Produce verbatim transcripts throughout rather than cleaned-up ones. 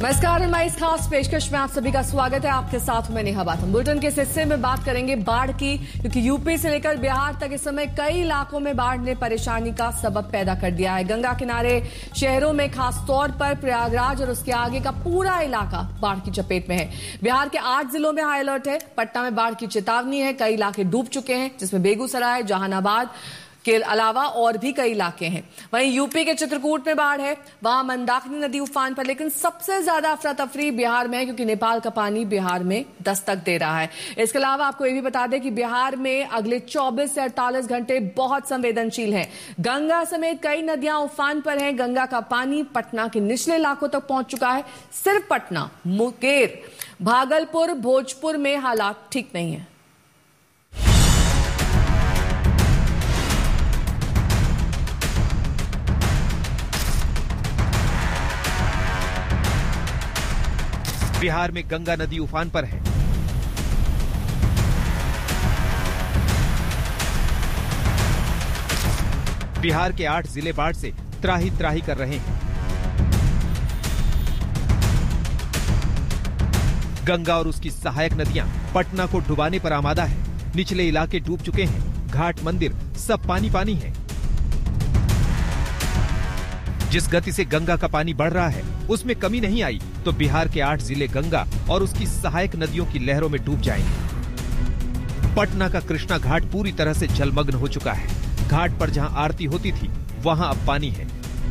नमस्कार, मैं इस खास पेशकश में आप सभी का स्वागत है। आपके साथ मैं नेहा बाथम। बुलेटिन के इस हिस्से में बात करेंगे बाढ़ की, क्योंकि यूपी से लेकर बिहार तक इस समय कई इलाकों में बाढ़ ने परेशानी का सबब पैदा कर दिया है। गंगा किनारे शहरों में खासतौर पर प्रयागराज और उसके आगे का पूरा इलाका बाढ़ की चपेट में है। बिहार के आठ जिलों में हाई अलर्ट है। पटना में बाढ़ की चेतावनी है। कई इलाके डूब चुके हैं, जिसमें बेगूसराय, जहानाबाद के अलावा और भी कई इलाके हैं। वहीं यूपी के चित्रकूट में बाढ़ है, वहां मंदाकिनी नदी उफान पर। लेकिन सबसे ज्यादा अफरा तफरी बिहार में है, क्योंकि नेपाल का पानी बिहार में दस्तक दे रहा है। इसके अलावा आपको यह भी बता दें कि बिहार में अगले चौबीस से अड़तालीस घंटे बहुत संवेदनशील हैं। गंगा समेत कई नदियां उफान पर हैं। गंगा का पानी पटना के निचले इलाकों तक पहुंच चुका है। सिर्फ पटना, मुंगेर, भागलपुर, भोजपुर में हालात ठीक नहीं है। बिहार में गंगा नदी उफान पर है। बिहार के आठ जिले बाढ़ से त्राही त्राही कर रहे हैं। गंगा और उसकी सहायक नदियां पटना को डुबाने पर आमादा है। निचले इलाके डूब चुके हैं। घाट, मंदिर सब पानी पानी है। जिस गति से गंगा का पानी बढ़ रहा है, उसमें कमी नहीं आई तो बिहार के आठ जिले गंगा और उसकी सहायक नदियों की लहरों में डूब जाएंगे। पटना का कृष्णा घाट पूरी तरह से जलमग्न हो चुका है। घाट पर जहां आरती होती थी, वहां अब पानी है।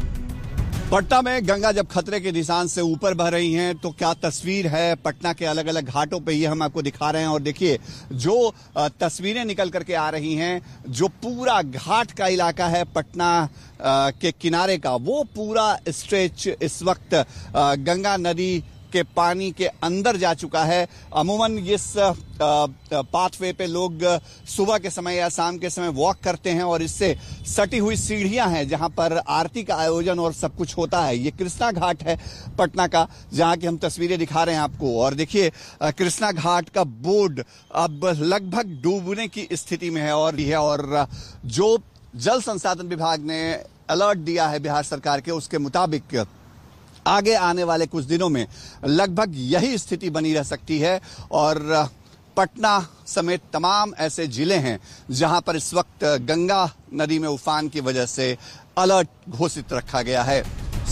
पटना में गंगा जब खतरे के निशान से ऊपर बह रही हैं तो क्या तस्वीर है पटना के अलग अलग घाटों पे, ये हम आपको दिखा रहे हैं। और देखिए, जो तस्वीरें निकल करके आ रही हैं, जो पूरा घाट का इलाका है पटना के किनारे का, वो पूरा स्ट्रेच इस वक्त गंगा नदी के पानी के अंदर जा चुका है। अमूमन इस पाथवे पे लोग सुबह के समय या शाम के समय वॉक करते हैं और इससे सटी हुई सीढ़ियां हैं जहां पर आरती का आयोजन और सब कुछ होता है। ये कृष्णा घाट है पटना का, जहां की हम तस्वीरें दिखा रहे हैं आपको। और देखिए, कृष्णा घाट का बोर्ड अब लगभग डूबने की स्थिति में है। और है और जो जल संसाधन विभाग ने अलर्ट दिया है बिहार सरकार के, उसके मुताबिक आगे आने वाले कुछ दिनों में लगभग यही स्थिति बनी रह सकती है। और पटना समेत तमाम ऐसे जिले हैं जहां पर इस वक्त गंगा नदी में उफान की वजह से अलर्ट घोषित रखा गया है।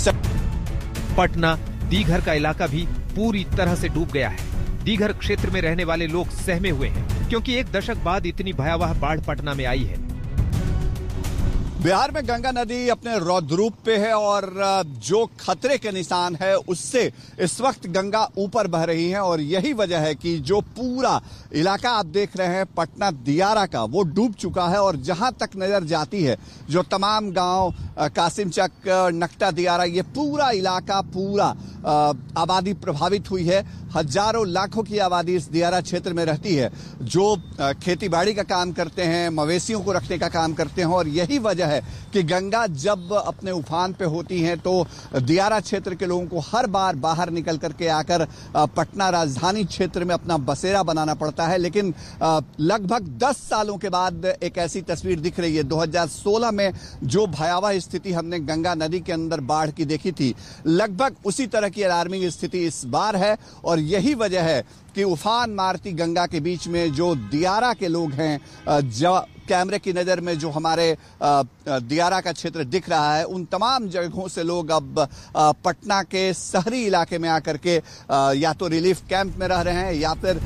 पटना दीघर का इलाका भी पूरी तरह से डूब गया है। दीघर क्षेत्र में रहने वाले लोग सहमे हुए हैं, क्योंकि एक दशक बाद इतनी भयावह बाढ़ पटना में आई है। बिहार में गंगा नदी अपने रौद्रूप पे है और जो खतरे के निशान है उससे इस वक्त गंगा ऊपर बह रही है। और यही वजह है कि जो पूरा इलाका आप देख रहे हैं पटना दियारा का, वो डूब चुका है। और जहां तक नजर जाती है, जो तमाम गांव, कासिमचक, नकटा दियारा, ये पूरा इलाका, पूरा आबादी प्रभावित हुई है। हजारों लाखों की आबादी इस दियारा क्षेत्र में रहती है, जो खेती बाड़ी का काम करते हैं, मवेशियों को रखने का काम करते हैं। और यही वजह है कि गंगा जब अपने उफान पे होती हैं तो दियारा क्षेत्र के लोगों को हर बार बाहर निकल करके आकर पटना राजधानी क्षेत्र में अपना बसेरा बनाना पड़ता है। लेकिन लगभग दस सालों के बाद एक ऐसी तस्वीर दिख रही है। दो हज़ार सोलह में जो भयावह स्थिति हमने गंगा नदी के अंदर बाढ़ की देखी थी, लगभग उसी तरह की अलार्मिंग स्थिति इस बार है। और यही वजह है कि उफान मारती गंगा के बीच में जो दियारा के लोग हैं, जो कैमरे की नजर में जो हमारे दियारा का क्षेत्र दिख रहा है, उन तमाम जगहों से लोग अब पटना के शहरी इलाके में आकर के या तो रिलीफ कैंप में रह रहे हैं या फिर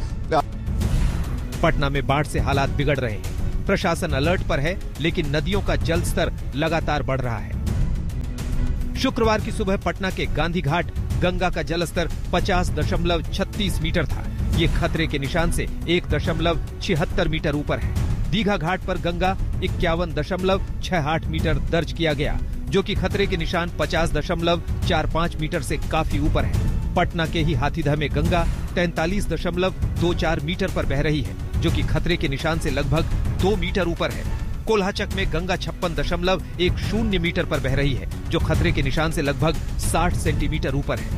पटना में बाढ़ से हालात बिगड़ रहे हैं। प्रशासन अलर्ट पर है, लेकिन नदियों का जल स्तर लगातार बढ़ रहा है। शुक्रवार की सुबह पटना के गांधी घाट गंगा का जलस्तर पचास दशमलव छत्तीस मीटर था। ये खतरे के निशान से एक दशमलव छिहत्तर मीटर ऊपर है। दीघा घाट पर गंगा इक्यावन दशमलव छह आठ मीटर दर्ज किया गया, जो कि खतरे के निशान पचास दशमलव चार पाँच मीटर से काफी ऊपर है। पटना के ही हाथीदह में गंगा तैंतालीस दशमलव दो चार मीटर पर बह रही है, जो कि खतरे के निशान से लगभग दो मीटर ऊपर है। कोल्हाचक में गंगा छप्पन दशमलव एक शून्य मीटर पर बह रही है, जो खतरे के निशान से लगभग साठ सेंटीमीटर ऊपर है।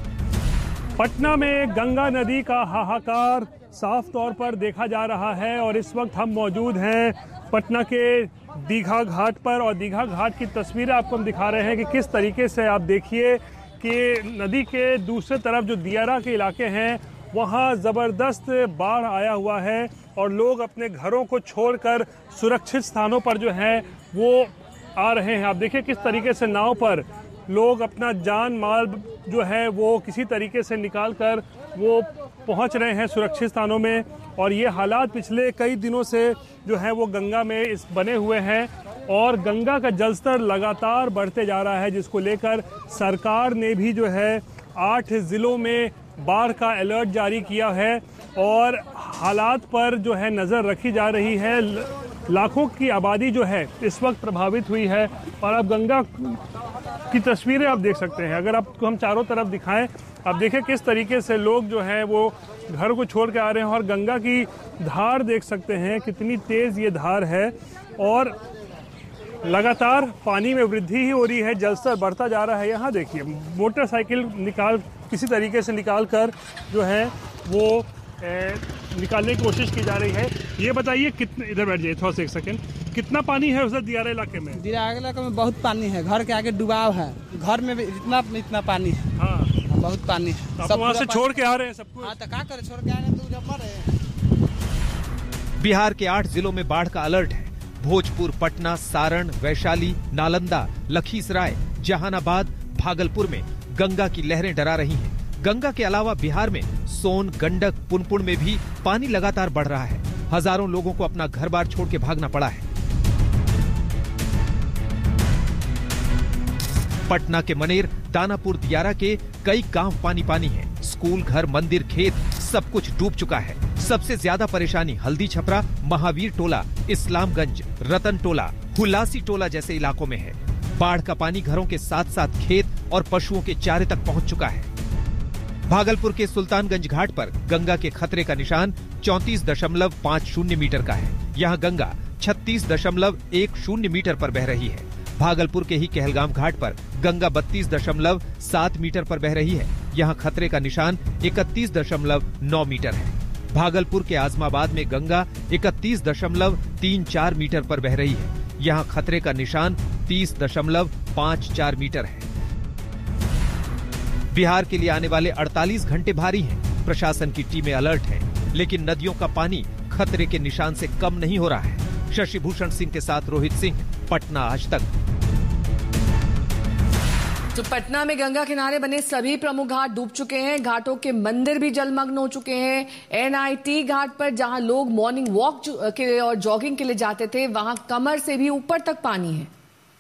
पटना में गंगा नदी का हाहाकार साफ तौर पर देखा जा रहा है और इस वक्त हम मौजूद हैं पटना के दीघा घाट पर और दीघा घाट की तस्वीरें आपको हम दिखा रहे हैं कि किस तरीके से आप देखिए कि नदी के दूसरे तरफ जो दियारा के इलाके हैं वहाँ ज़बरदस्त बाढ़ आया हुआ है और लोग अपने घरों को छोड़कर सुरक्षित स्थानों पर जो है वो आ रहे हैं। आप देखिए किस तरीके से नाव पर लोग अपना जान माल जो है वो किसी तरीके से निकाल कर वो पहुंच रहे हैं सुरक्षित स्थानों में। और ये हालात पिछले कई दिनों से जो है वो गंगा में इस बने हुए हैं और गंगा का जलस्तर लगातार बढ़ते जा रहा है, जिसको लेकर सरकार ने भी जो है आठ जिलों में बाढ़ का अलर्ट जारी किया है और हालात पर जो है नज़र रखी जा रही है। लाखों की आबादी जो है इस वक्त प्रभावित हुई है और अब गंगा की तस्वीरें आप देख सकते हैं। अगर आपको हम चारों तरफ दिखाएं, आप देखें किस तरीके से लोग जो हैं वो घर को छोड़ के आ रहे हैं और गंगा की धार देख सकते हैं कितनी तेज़ ये धार है और लगातार पानी में वृद्धि ही हो रही है, जलस्तर बढ़ता जा रहा है। यहाँ देखिए मोटरसाइकिल निकाल किसी तरीके से निकाल कर जो है वो ए, निकालने की कोशिश की जा रही है। ये बताइए कितने, इधर बैठ जाइए थोड़ा सा एक सेकंड, कितना पानी है उधर दियारा इलाके में? दियारा इलाके में बहुत पानी है, घर के आगे डुबाव है, घर में भी इतना इतना पानी है। हाँ बहुत पानी है। सब वहाँ से छोड़ के आ रहे हैं सबको? हाँ तो क्या करे, छोड़ के आ रहे हैं तो जब मर रहे हैं। बिहार के आठ जिलों में बाढ़ का अलर्ट है। भोजपुर, पटना, सारण, वैशाली, नालंदा, लखीसराय, जहानाबाद, भागलपुर में गंगा की लहरें डरा रही हैं। गंगा के अलावा बिहार में सोन, गंडक, पुनपुन में भी पानी लगातार बढ़ रहा है। हजारों लोगों को अपना घर बार छोड़ के भागना पड़ा है। पटना के मनेर, दानापुर, दियारा के कई गांव पानी पानी हैं। स्कूल, घर, मंदिर, खेत सब कुछ डूब चुका है। सबसे ज्यादा परेशानी हल्दी छपरा, महावीर टोला, इस्लामगंज, रतन टोला, हुलासी टोला जैसे इलाकों में है। बाढ़ का पानी घरों के साथ साथ खेत और पशुओं के चारे तक पहुंच चुका है। भागलपुर के सुल्तानगंज घाट पर गंगा के खतरे का निशान चौंतीस दशमलव पाँच शून्य मीटर का है। यहाँ गंगा छत्तीस दशमलव एक शून्य मीटर पर बह रही है। भागलपुर के ही कहलगाम घाट पर गंगा बत्तीस दशमलव सात मीटर पर बह रही है। यहाँ खतरे का निशान इकतीस दशमलव नौ मीटर है। भागलपुर के आजमाबाद में गंगा इकतीस दशमलव तीन चार मीटर पर बह रही है। यहाँ खतरे का निशान तीस दशमलव पाँच चार मीटर है। बिहार के लिए आने वाले अड़तालीस घंटे भारी हैं। प्रशासन की टीमें अलर्ट हैं, लेकिन नदियों का पानी खतरे के निशान से कम नहीं हो रहा है। शशि भूषण सिंह के साथ रोहित सिंह, पटना आज तक। तो पटना में गंगा किनारे बने सभी प्रमुख घाट डूब चुके हैं। घाटों के मंदिर भी जलमग्न हो चुके हैं। एनआईटी घाट पर जहां लोग मॉर्निंग वॉक के लिए और जॉगिंग के लिए जाते थे, वहां कमर से भी ऊपर तक पानी है।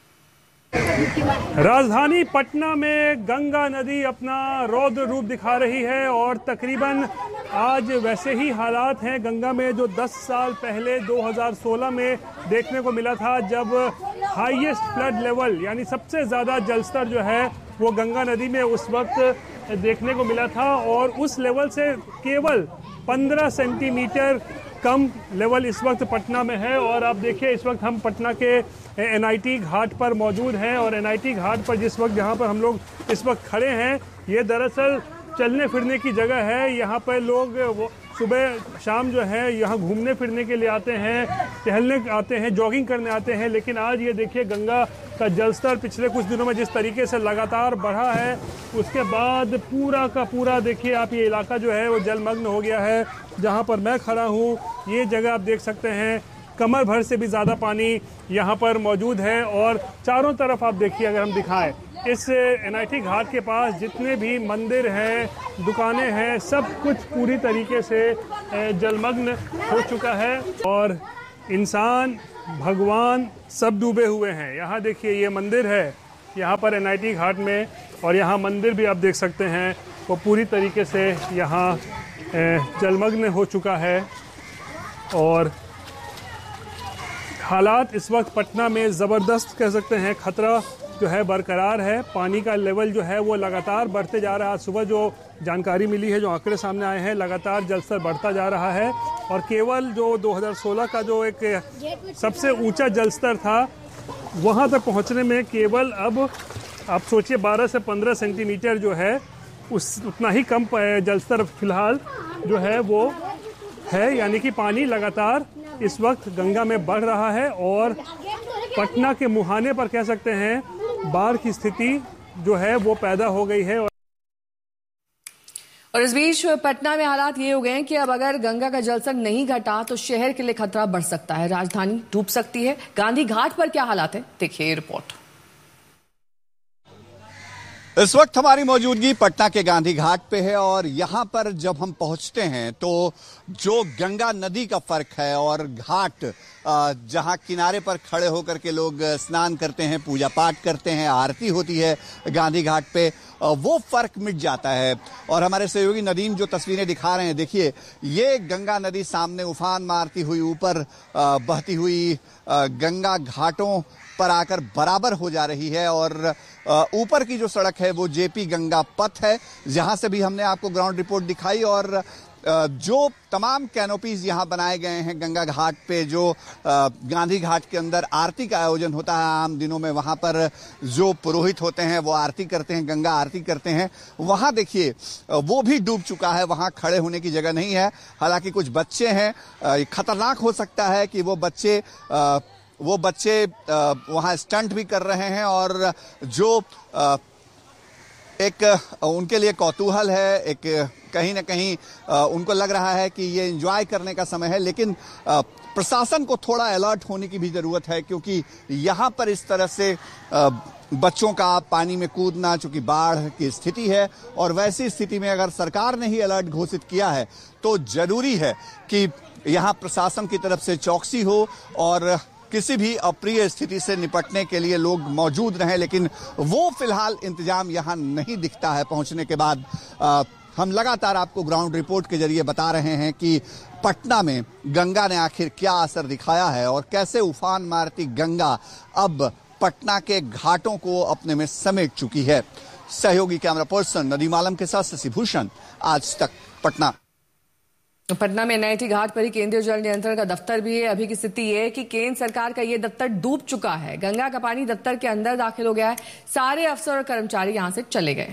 राजधानी पटना में गंगा नदी अपना रौद्र रूप दिखा रही है और तकरीबन आज वैसे ही हालात हैं गंगा में जो दस साल पहले दो हज़ार सोलह में देखने को मिला था, जब हाईएस्ट फ्लड लेवल यानी सबसे ज़्यादा जलस्तर जो है वो गंगा नदी में उस वक्त देखने को मिला था और उस लेवल से केवल पंद्रह सेंटीमीटर कम लेवल इस वक्त पटना में है। और आप देखिए इस वक्त हम पटना के एनआईटी घाट पर मौजूद हैं और एनआईटी घाट पर जिस वक्त जहां पर हम लोग इस वक्त खड़े हैं, ये दरअसल चलने फिरने की जगह है। यहाँ पर लोग वो सुबह शाम जो है यहाँ घूमने फिरने के लिए आते हैं, टहलने आते हैं, जॉगिंग करने आते हैं। लेकिन आज ये देखिए गंगा का जलस्तर पिछले कुछ दिनों में जिस तरीके से लगातार बढ़ा है, उसके बाद पूरा का पूरा देखिए आप ये इलाका जो है वो जलमग्न हो गया है। जहाँ पर मैं खड़ा हूँ ये जगह आप देख सकते हैं, कमर भर से भी ज़्यादा पानी यहाँ पर मौजूद है। और चारों तरफ आप देखिए, अगर हम दिखाएं, इस एनआईटी घाट के पास जितने भी मंदिर हैं, दुकानें हैं, सब कुछ पूरी तरीके से जलमग्न हो चुका है और इंसान, भगवान सब डूबे हुए हैं। यहाँ देखिए ये मंदिर है यहाँ पर एनआईटी घाट में, और यहाँ मंदिर भी आप देख सकते हैं वो पूरी तरीके से यहाँ जलमग्न हो चुका है। और हालात इस वक्त पटना में ज़बरदस्त कह सकते हैं, खतरा जो है बरकरार है। पानी का लेवल जो है वो लगातार बढ़ते जा रहा है। सुबह जो जानकारी मिली है, जो आंकड़े सामने आए हैं, लगातार जलस्तर बढ़ता जा रहा है और केवल जो दो हज़ार सोलह का जो एक सबसे ऊंचा जलस्तर था वहां तक पहुंचने में केवल अब आप सोचिए बारह से पंद्रह सेंटीमीटर जो है उस उतना ही कम जलस्तर फिलहाल जो है वो है। यानी कि पानी लगातार इस वक्त गंगा में बढ़ रहा है और पटना के मुहाने पर कह सकते हैं बाढ़ की स्थिति जो है वो पैदा हो गई है। और इस बीच पटना में हालात ये हो गए हैं कि अब अगर गंगा का जलस्तर नहीं घटा तो शहर के लिए खतरा बढ़ सकता है, राजधानी डूब सकती है। गांधी घाट पर क्या हालात है, देखिए रिपोर्ट। इस वक्त हमारी मौजूदगी पटना के गांधी घाट पे है और यहाँ पर जब हम पहुँचते हैं तो जो गंगा नदी का फर्क है और घाट जहाँ किनारे पर खड़े होकर के लोग स्नान करते हैं, पूजा पाठ करते हैं, आरती होती है गांधी घाट पे, वो फर्क मिट जाता है। और हमारे सहयोगी नदीम जो तस्वीरें दिखा रहे हैं, देखिए ये गंगा नदी सामने उफान मारती हुई ऊपर बहती हुई गंगा घाटों पर आकर बराबर हो जा रही है। और ऊपर की जो सड़क है वो जेपी गंगा पथ है, जहां से भी हमने आपको ग्राउंड रिपोर्ट दिखाई। और जो तमाम कैनोपीज यहाँ बनाए गए हैं गंगा घाट पे, जो गांधी घाट के अंदर आरती का आयोजन होता है आम दिनों में, वहाँ पर जो पुरोहित होते हैं वो आरती करते हैं, गंगा आरती करते हैं, वहाँ देखिए वो भी डूब चुका है, वहाँ खड़े होने की जगह नहीं है। हालांकि कुछ बच्चे हैं, खतरनाक हो सकता है कि वो बच्चे वो बच्चे वहाँ स्टंट भी कर रहे हैं और जो एक उनके लिए कौतूहल है, एक कहीं ना कहीं उनको लग रहा है कि ये एंजॉय करने का समय है। लेकिन प्रशासन को थोड़ा अलर्ट होने की भी ज़रूरत है, क्योंकि यहाँ पर इस तरह से बच्चों का पानी में कूदना, चूंकि बाढ़ की स्थिति है और वैसी स्थिति में अगर सरकार ने ही अलर्ट घोषित किया है तो जरूरी है कि यहाँ प्रशासन की तरफ से चौकसी हो और किसी भी अप्रिय स्थिति से निपटने के लिए लोग मौजूद रहें। लेकिन वो फिलहाल इंतजाम यहाँ नहीं दिखता है। पहुंचने के बाद आ, हम लगातार आपको ग्राउंड रिपोर्ट के जरिए बता रहे हैं कि पटना में गंगा ने आखिर क्या असर दिखाया है और कैसे उफान मारती गंगा अब पटना के घाटों को अपने में समेट चुकी है। सहयोगी कैमरा पर्सन नदीम आलम के साथ शशि भूषण, आज तक, पटना। पटना में एनआईटी घाट पर ही केंद्रीय जल नियंत्रण का दफ्तर भी है। अभी की स्थिति ये है कि केंद्र सरकार का ये दफ्तर डूब चुका है, गंगा का पानी दफ्तर के अंदर दाखिल हो गया है, सारे अफसर और कर्मचारी यहां से चले गए।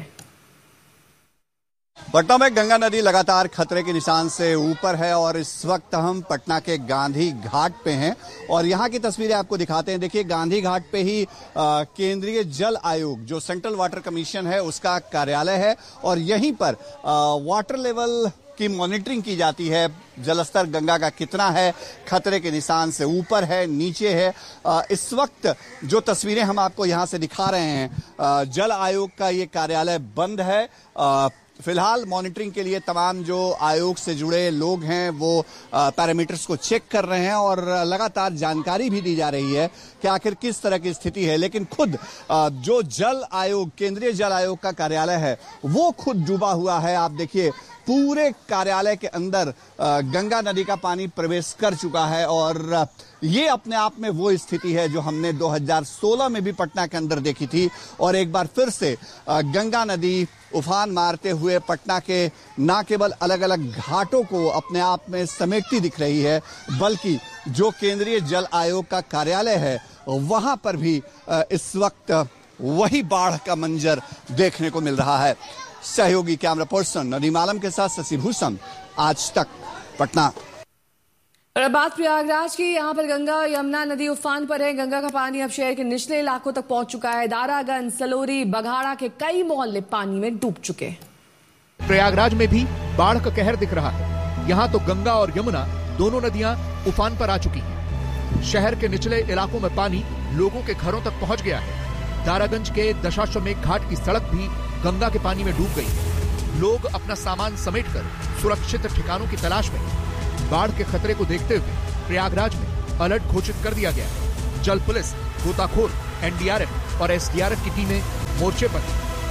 पटना में गंगा नदी लगातार खतरे के निशान से ऊपर है और इस वक्त हम पटना के गांधी घाट पे हैं और यहाँ की तस्वीरें आपको दिखाते हैं। देखिए गांधी घाट पे ही केंद्रीय जल आयोग जो सेंट्रल वाटर कमीशन है उसका कार्यालय है और यहीं पर आ, वाटर लेवल की मॉनिटरिंग की जाती है। जलस्तर गंगा का कितना है, खतरे के निशान से ऊपर है, नीचे है। इस वक्त जो तस्वीरें हम आपको यहाँ से दिखा रहे हैं, जल आयोग का ये कार्यालय बंद है। फिलहाल मॉनिटरिंग के लिए तमाम जो आयोग से जुड़े लोग हैं वो पैरामीटर्स को चेक कर रहे हैं और लगातार जानकारी भी दी जा रही है कि आखिर किस तरह की स्थिति है। लेकिन खुद जो जल आयोग, केंद्रीय जल आयोग का कार्यालय है वो खुद डूबा हुआ है। आप देखिए पूरे कार्यालय के अंदर गंगा नदी का पानी प्रवेश कर चुका है और ये अपने आप में वो स्थिति है जो हमने दो हज़ार सोलह में भी पटना के अंदर देखी थी और एक बार फिर से गंगा नदी उफान मारते हुए पटना के न केवल अलग अलग घाटों को अपने आप में समेटती दिख रही है, बल्कि जो केंद्रीय जल आयोग का कार्यालय है वहां पर भी इस वक्त वही बाढ़ का मंजर देखने को मिल रहा है। सहयोगी कैमरा पर्सन नदीम आलम के साथ शशि भूषण, आज तक, पटना। और अब बात प्रयागराज की। यहाँ पर गंगा यमुना नदी उफान पर है। गंगा का पानी अब शहर के निचले इलाकों तक पहुंच चुका है। दारागंज, सलोरी, बघाड़ा के कई मोहल्ले पानी में डूब चुके हैं। प्रयागराज में भी बाढ़ का कहर दिख रहा है। यहाँ तो गंगा और यमुना दोनों नदियां उफान पर आ चुकी हैं। शहर के निचले इलाकों में पानी लोगों के घरों तक पहुंच गया है। दारागंज के दशाश्वमेध घाट की सड़क भी गंगा के पानी में डूब गई। लोग अपना सामान समेटकर सुरक्षित ठिकानों की तलाश में। बाढ़ के खतरे को देखते हुए प्रयागराज में अलर्ट घोषित कर दिया गया है। जल पुलिस, गोताखोर, एनडीआरएफ और एसडीआरएफ की टीमें मोर्चे पर।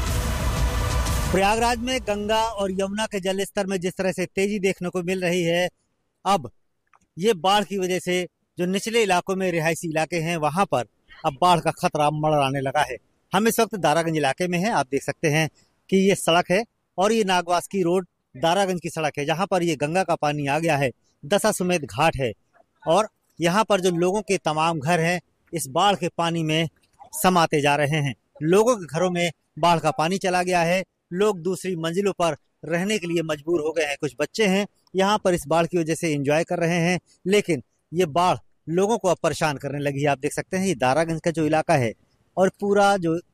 प्रयागराज में गंगा और यमुना के जलस्तर में जिस तरह से तेजी देखने को मिल रही है, अब ये बाढ़ की वजह से जो निचले इलाकों में रिहायशी इलाके हैं वहां पर अब बाढ़ का खतरा मंडराने लगा है। हम इस वक्त दारागंज इलाके में हैं। आप देख सकते हैं कि ये सड़क है और ये नागवास की रोड दारागंज की सड़क है, जहां पर ये गंगा का पानी आ गया है। दशाश्वमेध घाट है और यहाँ पर जो लोगों के तमाम घर हैं इस बाढ़ के पानी में समाते जा रहे हैं। लोगों के घरों में बाढ़ का पानी चला गया है। लोग दूसरी मंजिलों पर रहने के लिए मजबूर हो गए हैं। कुछ बच्चे हैं यहाँ पर इस बाढ़ की वजह से एंजॉय कर रहे हैं, लेकिन ये बाढ़ लोगों को अब परेशान करने लगी है। आप देख सकते हैं ये दारागंज का जो इलाका है और पूरा जो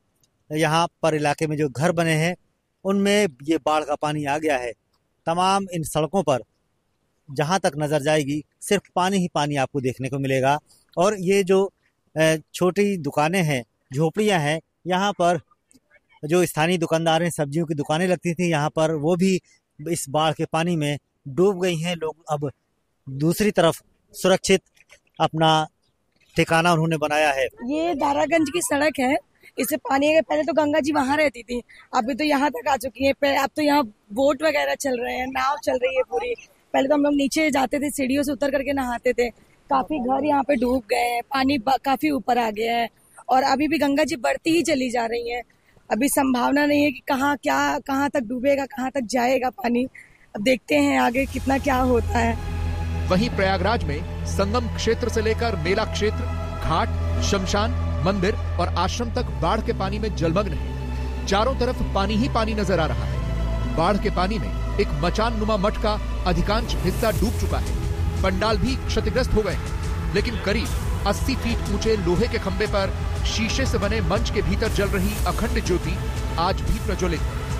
यहाँ पर इलाके में जो घर बने हैं उनमें ये बाढ़ का पानी आ गया है। तमाम इन सड़कों पर जहाँ तक नजर जाएगी सिर्फ पानी ही पानी आपको देखने को मिलेगा। और ये जो छोटी दुकानें हैं, झोपड़ियाँ हैं, यहाँ पर जो स्थानीय दुकानदार हैं, सब्जियों की दुकानें लगती थी यहाँ पर, वो भी इस बाढ़ के पानी में डूब गई हैं। लोग अब दूसरी तरफ सुरक्षित अपना ठिकाना उन्होंने बनाया है। ये दारागंज की सड़क है, इससे पानी पहले तो गंगा जी वहाँ रहती थी, अभी तो यहाँ तक आ चुकी है। अब तो यहाँ बोट वगैरह चल रहे हैं, नाव चल रही है पूरी। पहले तो हम लोग नीचे जाते थे, सीढ़ियों से उतर करके नहाते थे। काफी घर यहाँ पे डूब गए हैं, पानी काफी ऊपर आ गया है और अभी भी गंगा जी बढ़ती ही चली जा रही है। अभी संभावना नहीं है कि कहाँ क्या कहाँ तक डूबेगा, कहाँ तक जाएगा पानी। अब देखते हैं आगे कितना क्या होता है। वहीं प्रयागराज में संगम क्षेत्र से लेकर मेला क्षेत्र, घाट, शमशान, मंदिर और आश्रम तक बाढ़ के पानी में जलमग्न है। चारों तरफ पानी ही पानी नजर आ रहा है। बाढ़ के पानी में एक मचान नुमा मठ का अधिकांश हिस्सा डूब चुका है। पंडाल भी क्षतिग्रस्त हो गए हैं, लेकिन करीब अस्सी फीट ऊंचे लोहे के खंभे पर शीशे से बने मंच के भीतर जल रही अखंड ज्योति आज भी प्रज्वलित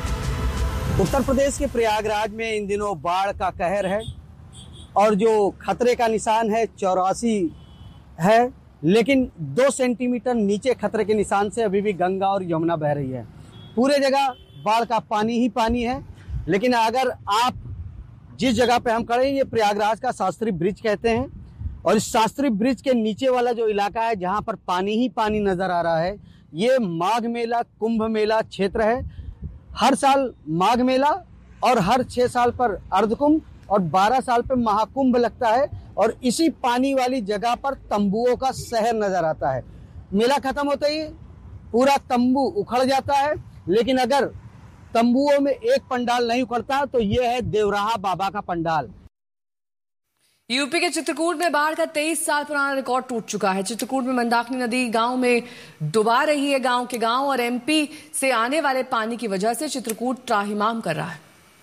है। उत्तर प्रदेश के प्रयागराज में इन दिनों बाढ़ का कहर है और जो खतरे का निशान है चौरासी है, लेकिन दो सेंटीमीटर नीचे खतरे के निशान से अभी भी गंगा और यमुना बह रही है। पूरे जगह बाढ़ का पानी ही पानी है। लेकिन अगर आप जिस जगह पे हम खड़े हैं, ये प्रयागराज का शास्त्री ब्रिज कहते हैं और इस शास्त्री ब्रिज के नीचे वाला जो इलाका है जहां पर पानी ही पानी नजर आ रहा है, ये माघ मेला कुंभ मेला क्षेत्र है। हर साल माघ मेला और हर छह साल पर अर्धकुंभ और बारह साल पर महाकुंभ लगता है और इसी पानी वाली जगह पर तंबुओं का शहर नजर आता है। मेला खत्म होते ही पूरा तंबू उखड़ जाता है, लेकिन अगर तंबुओं में एक पंडाल नहीं उखड़ता तो ये है देवराहा बाबा का पंडाल। यूपी के चित्रकूट में बाढ़ का तेईस साल पुराना रिकॉर्ड टूट चुका है। चित्रकूट में मंदाकिनी नदी गांव में डुबा रही है। गांव के गांव और एमपी से आने वाले पानी की वजह से चित्रकूट त्राहिमाम कर रहा है।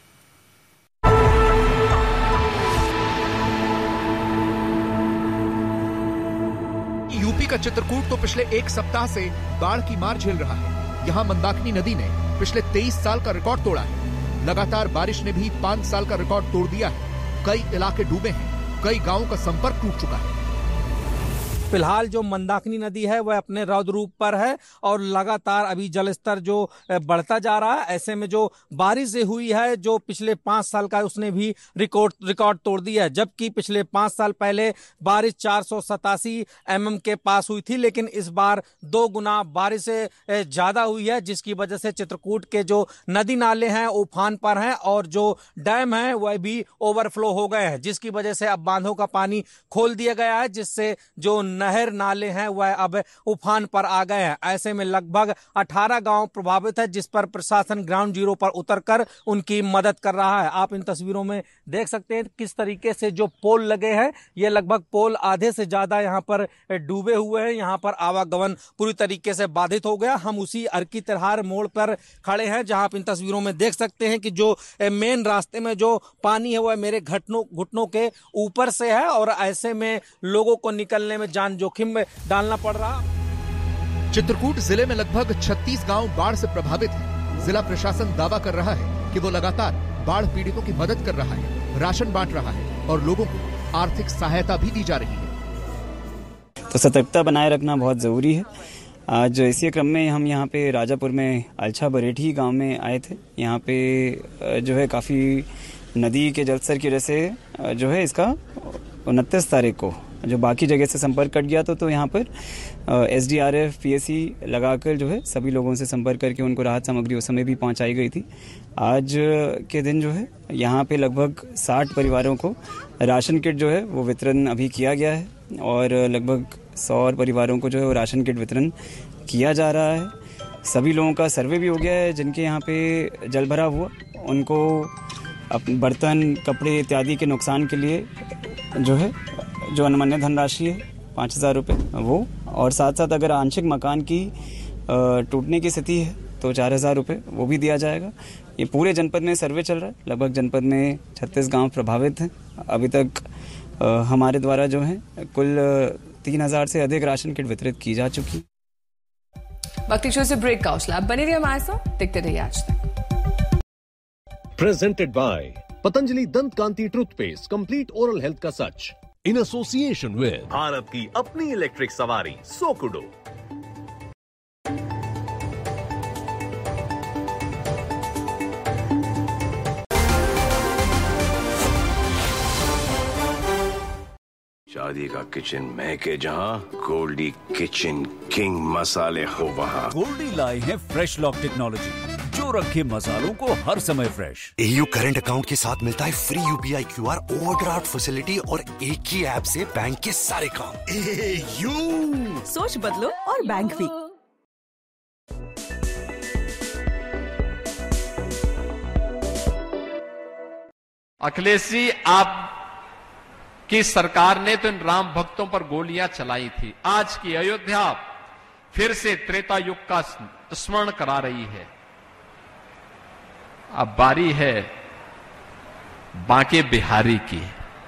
यूपी का चित्रकूट तो पिछले एक सप्ताह से बाढ़ की मार झेल रहा है। यहाँ मंदाकिनी नदी ने पिछले तेईस साल का रिकॉर्ड तोड़ा है। लगातार बारिश ने भी पांच साल का रिकॉर्ड तोड़ दिया है। कई इलाके डूबे हैं, कई गांवों का संपर्क टूट चुका है। फिलहाल जो मंदाकिनी नदी है वह अपने रौद्र रूप पर है और लगातार अभी जलस्तर जो बढ़ता जा रहा है। ऐसे में जो बारिश हुई है जो पिछले पांच साल का उसने भी रिकॉर्ड रिकॉर्ड तोड़ दिया है। जबकि पिछले पांच साल पहले बारिश चार सौ सतासी एम एम के पास हुई थी, लेकिन इस बार दो गुना बारिश ज्यादा हुई है, जिसकी वजह से चित्रकूट के जो नदी नाले हैं उफान पर हैं और जो डैम है वह भी ओवरफ्लो हो गए हैं, जिसकी वजह से अब बांधों का पानी खोल दिया गया है, जिससे जो नहर नाले हैं वह अब उफान पर आ गए हैं। ऐसे में लगभग अठारह गांव प्रभावित है, जिस पर प्रशासन ग्राउंड जीरो पर उतरकर उनकी मदद कर रहा है। आप इन तस्वीरों में देख सकते हैं किस तरीके से जो पोल लगे हैं, ये लगभग पोल आधे से ज्यादा यहाँ पर डूबे हुए हैं। यहाँ पर आवागमन पूरी तरीके से बाधित हो गया। हम उसी अर्की तिरहार मोड़ पर खड़े हैं, जहां आप इन तस्वीरों में देख सकते हैं कि जो मेन रास्ते में जो पानी है वह मेरे घुटनों घुटनों के ऊपर से है और ऐसे में लोगों को निकलने में जान जोखिम में डालना पड़ रहा। चित्रकूट जिले में लगभग छत्तीस गांव बाढ़ से प्रभावित हैं। जिला प्रशासन दावा कर रहा है कि वो लगातार बाढ़ पीड़ितों की मदद कर रहा है, राशन बांट रहा है और लोगों को आर्थिक सहायता भी दी जा रही है। तो सतर्कता बनाए रखना बहुत जरूरी है। आज इसी क्रम में हम यहाँ पे राजापुर में अलछा बरेठी गांव में आए थे। यहाँ पे जो है काफी नदी के जलस्तर की वजह से जो है इसका उनतीस तारीख को जो बाकी जगह से संपर्क कट गया तो तो यहाँ पर S D R F P S C लगाकर जो है सभी लोगों से संपर्क करके उनको राहत सामग्री उस समय भी पहुँचाई गई थी। आज के दिन जो है यहाँ पे लगभग साठ परिवारों को राशन किट जो है वो वितरण अभी किया गया है और लगभग सौ परिवारों को जो है वो राशन किट वितरण किया जा रहा है। सभी लोगों का सर्वे भी हो गया है। जिनके यहाँ पे जल भराव हुआ उनको बर्तन कपड़े इत्यादि के नुकसान के लिए जो है जो अनुमान्य धनराशि है पाँच हज़ार रुपये वो, और साथ साथ अगर आंशिक मकान की टूटने की स्थिति है तो चार हज़ार रुपये वो भी दिया जाएगा। ये पूरे जनपद में सर्वे चल रहा है। लगभग जनपद में छत्तीस गांव प्रभावित हैं। अभी तक आ, हमारे द्वारा जो है कुल तीन हज़ार से अधिक राशन किट वितरित की जा चुकी। वक्त शो से ब्रेक का हौसला, बने रहिए हमारे साथ, देखते रहिए आज तक। प्रेजेंटेड बाय पतंजलि दंत कांति टूथपेस्ट, कंप्लीट ओरल हेल्थ का सच, इन एसोसिएशन विद भारत की अपनी इलेक्ट्रिक सवारी सोकुडो। शादी का किचन महके जहां, गोल्डी किचन किंग मसाले हो वहां। गोल्डी लाए हैं फ्रेश लॉक टेक्नोलॉजी, जो रखे मसालों को हर समय फ्रेश। एयू करंट अकाउंट के साथ मिलता है free UPI QR, overdraft facility और एक ही ऐप से बैंक के सारे काम। एयू, सोच बदलो और बैंक भी। अखिलेश जी, आप की सरकार ने तो इन राम भक्तों पर गोलियां चलाई थी। आज की अयोध्या फिर से त्रेता युग का स्मरण करा रही है। अब बारी है बांके बिहारी की,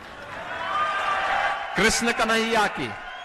कृष्ण कन्हैया की।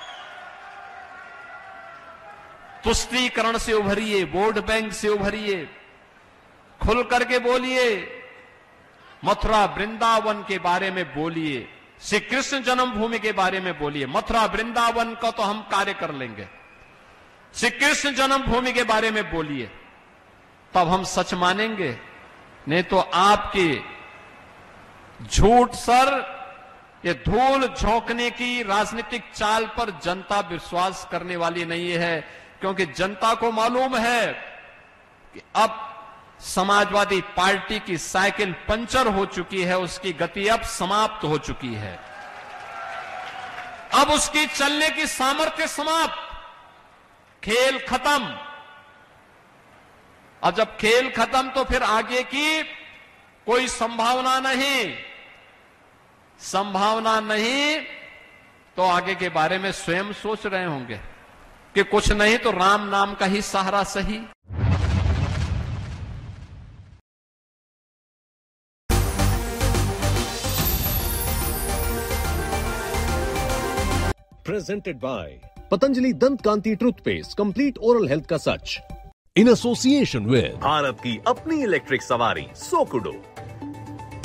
तुष्टीकरण से उभरिए, वोट बैंक से उभरिए, खुल करके बोलिए, मथुरा वृंदावन के बारे में बोलिए, श्री कृष्ण जन्मभूमि के बारे में बोलिए। मथुरा वृंदावन का तो हम कार्य कर लेंगे, श्री कृष्ण जन्मभूमि के बारे में बोलिए, तब हम सच मानेंगे। नहीं तो आपके झूठ सर, ये धूल झोंकने की राजनीतिक चाल पर जनता विश्वास करने वाली नहीं है, क्योंकि जनता को मालूम है कि अब समाजवादी पार्टी की साइकिल पंचर हो चुकी है, उसकी गति अब समाप्त हो चुकी है, अब उसकी चलने की सामर्थ्य समाप्त, खेल खत्म। और जब खेल खत्म तो फिर आगे की कोई संभावना नहीं, संभावना नहीं तो आगे के बारे में स्वयं सोच रहे होंगे कि कुछ नहीं तो राम नाम का ही सहारा सही। प्रेजेंटेड बाय पतंजलि दंत कांति टूथपेस्ट, कंप्लीट ओरल हेल्थ का सच, इन एसोसिएशन विद भारत की अपनी इलेक्ट्रिक सवारी सोकुडो।